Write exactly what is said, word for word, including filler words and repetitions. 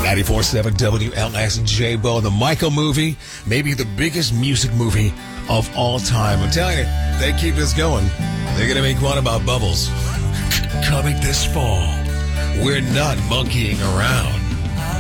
ninety-four point seven W L S J Bo, the Michael movie, maybe the biggest music movie of all time. I'm telling you, they keep this going. They're going to make one about Bubbles. Coming this fall. We're not monkeying around.